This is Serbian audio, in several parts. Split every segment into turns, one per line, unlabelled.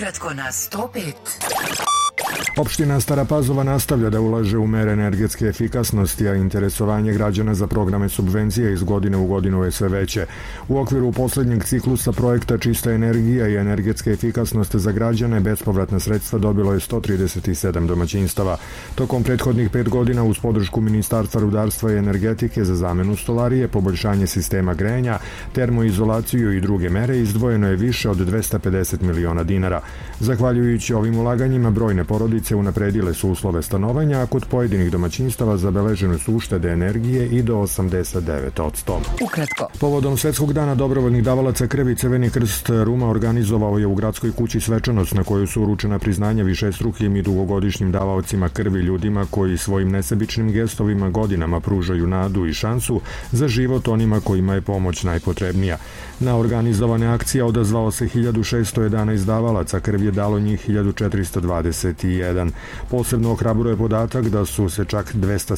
Ukratko na 105.
Opština Stara Pazova nastavlja da ulaže u mere energetske efikasnosti, a interesovanje građana za programe subvencije iz godine u godinu je sve veće. U okviru poslednjeg ciklusa projekta Čista energija i energetske efikasnosti za građane bespovratna sredstva dobilo je 137 domaćinstava. Tokom prethodnih 5 godina uz podršku Ministarstva rudarstva i energetike za zamenu stolarije, poboljšanje sistema grejanja, termoizolaciju i druge mere izdvojeno je više od 250 miliona dinara. Zahvaljujući ovim ulaganjima, brojne porodice unapredile su uslove stanovanja, a kod pojedinih domaćinstava zabeležene su uštede energije i do 89%.
Ukratko.
Povodom Svetskog dana dobrovoljnih davalaca krvi, Crveni krst Ruma organizovao je u gradskoj kući svečanost na kojoj su uručena priznanja višestrukim i dugogodišnjim davaocima krvi, ljudima koji svojim nesebičnim gestovima godinama pružaju nadu i šansu za život onima kojima je pomoć najpotrebnija. Na organizovane akcije odazvao se 1611 davalaca, krvi je dalo njih 1421. Posebno ohrabruje podatak da su se čak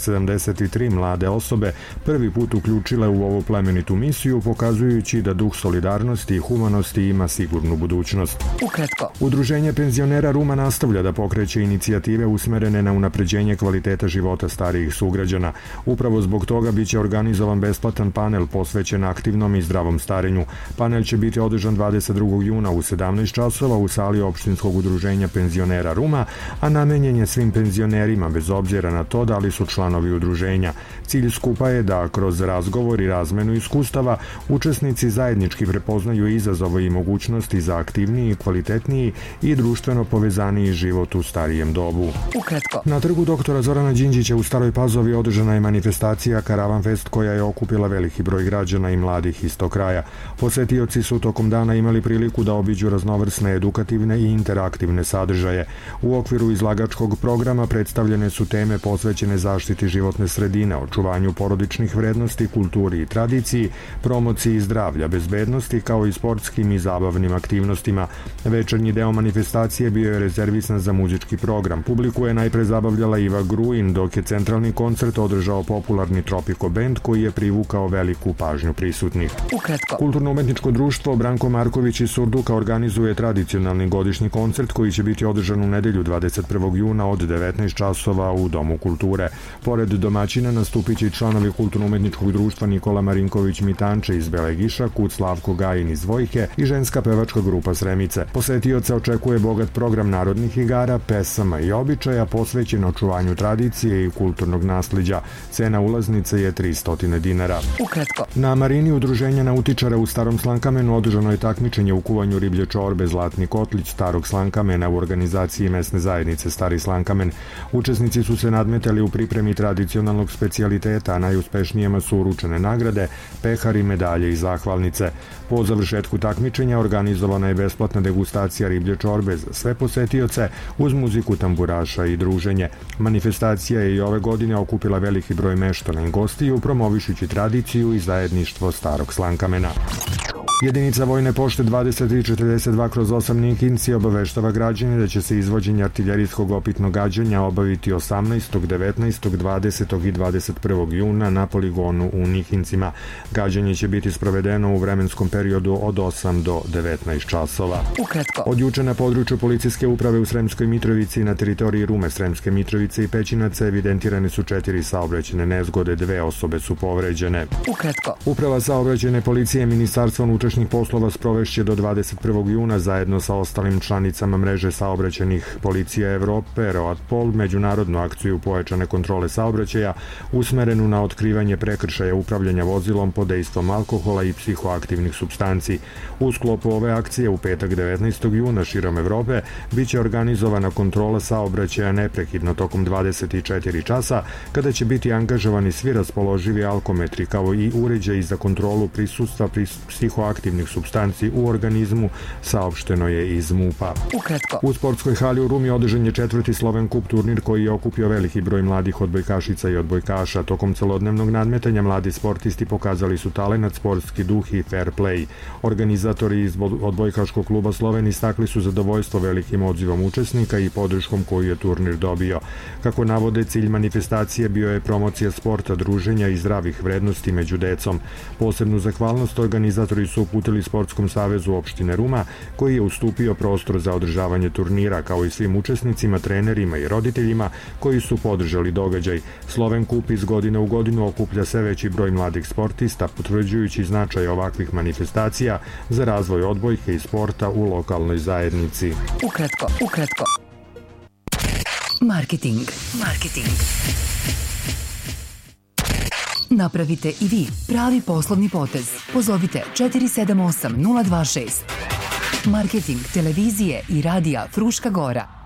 273 mlade osobe prvi put uključile u ovu plemenitu misiju, pokazujući da duh solidarnosti i humanosti ima sigurnu budućnost.
Ukratko.
Udruženje penzionera Ruma nastavlja da pokreće inicijative usmerene na unapređenje kvaliteta života starijih sugrađana. Upravo zbog toga biće organizovan besplatan panel posvećen aktivnom i zdravom starenju. Panel će biti održan 22. juna u 17 časova u sali opštinskog udruženja penzionera Ruma, a namenjen je svim penzionerima bez obzira na to da li su članovi udruženja. Cilj skupa je da kroz razgovor i razmenu iskustava učesnici zajednički prepoznaju izazove i mogućnosti za aktivniji, kvalitetniji i društveno povezaniji život u starijem dobu.
Ukratko.
Na trgu doktora Zorana Đinđića u Staroj Pazovi održana je manifestacija Karavan Fest koja je okupila veliki broj građana i mladih iz tog kraja. Posetioci su tokom dana imali priliku da obiđu raznovrsne edukativne i interaktivne sadržaje. U okviru izlagačkog programa predstavljene su teme posvećene zaštiti životne sredine, očuvanju porodičnih vrednosti, kulturi i tradiciji, promociji zdravlja, bezbednosti kao i sportskim i zabavnim aktivnostima. Večernji deo manifestacije bio je rezervisan za muzički program. Publiku je najpre zabavljala Iva Gruin, dok je centralni koncert održao popularni Tropico Band koji je privukao veliku pažnju prisutnih.
Ukratko.
Kulturno-umetničko društvo Branko Marković iz Surduka organizuje tradicionalni godišnji koncert koji će biti održan u nedelju 21. juna od 19 časova u Domu kulture. Pored domaćina nastupit će i članovi Kulturno-umetničkog društva Nikola Marinković Mitanče iz Belegiša, Kut Slavko Gajin iz Vojke i ženska pevačka grupa Sremice. Posetioca očekuje bogat program narodnih igara, pesama i običaja posvećen očuvanju tradicije i kulturnog nasliđa. Cena ulaznice je 300 dinara.
Ukratko.
Na marini udruženja nautičara u Starom Slankamenu održano je takmičenje u kuvanju riblje čorbe Zlatni kotlić Starog Slankamena u organizaciji mesne zajednice Stari Slankamen. Učesnici su se nadmetali u pripremi tradicionalnog specijaliteta, a najuspešnijima su uručene nagrade, pehari, medalje i zahvalnice. Po završetku takmičenja organizovana je besplatna degustacija riblje čorbe za sve posetioce uz muziku tamburaša i druženje. Manifestacija je i ove godine okupila veliki broj meštana i gostiju, promovišući tradiciju i zajedništvo Starog Slankamena. Jedinica Vojne pošte 2342/8 Nikinci obaveštava građane da će se izvođenje artiljerijskog opitnog gađanja obaviti 18., 19., 20. i 21. juna na poligonu u Nikincima. Gađanje će biti sprovedeno u vremenskom periodu od 8 do 19 časova.
Ukratko.
Od juče na području policijske uprave u Sremskoj Mitrovici i na teritoriji Rume, Sremske Mitrovice i Pećinaca evidentirane su 4 saobraćajne nezgode, 2 osobe su povređene.
Ukratko.
Uprava saobraćajne policije Ministarstva unutrašnjih poslova sprovešće do 21. juna zajedno sa ostalim članicama mreže saobraćajnih policija Evrope, ROATPOL, međunarodnu akciju pojačane kontrole saobraćaja usmerenu na otkrivanje prekršaja upravljanja vozilom pod dejstvom alkohola i psihoaktivnih supstanci. U sklopu ove akcije u petak 19. juna širom Evrope biće organizovana kontrola saobraćaja neprekidno tokom 24 časa, kada će biti angažovani svi raspoloživi alkometri kao i uređaji za kontrolu prisustva psihoaktivnih supstanci u organizmu, saopšteno je iz MUP-a.
Ukratko.
U sportskoj hali u Rumi održan je 4. Sloven Kup turnir koji je okupio veliki broj mladih odbojkašica i odbojkaša. Tokom celodnevnog nadmetanja mladi sportisti pokazali su talenat, sportski duh i fair play. Organizatori iz odbojkaškog kluba Sloven istakli su zadovoljstvo velikim odzivom učesnika i podrškom koju je turnir dobio. Kako navode, cilj manifestacije bio je promocija sporta, druženja i zdravih vrednosti među decom. Posebnu zahvalnost organizatori su uputili Sportskom savezu opštine Ruma, koji je ustupio prostor za održavanje turnira, kao i svim učesnicima, trenerima i roditeljima koji su podržali događaj. Sloven Kup iz godine u godinu okuplja sve veći broj mladih sportista, potvrđujući značaj ovakvih manifestacija za razvoj odbojke i sporta u lokalnoj zajednici.
Ukratko. Marketing. Napravite i vi pravi poslovni potez. Pozovite 478 026. Marketing televizije i radija Fruška Gora.